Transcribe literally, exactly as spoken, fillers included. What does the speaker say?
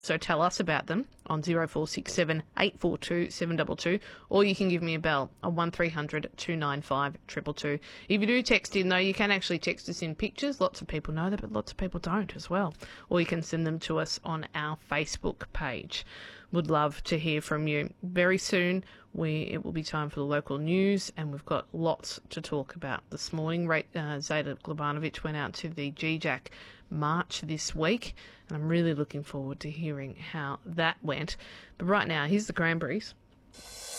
So tell us about them on zero four six seven, eight four two, seven two two, or you can give me a bell on one three hundred, two nine five, two two two. If you do text in, though, you can actually text us in pictures. Lots of people know that, but lots of people don't as well. Or you can send them to us on our Facebook page. Would love to hear from you. Very soon, we it will be time for the local news, and we've got lots to talk about. This morning, uh, Zeta Glebanovic went out to the G J A C March this week, and I'm really looking forward to hearing how that went. But right now, here's the Cranberries.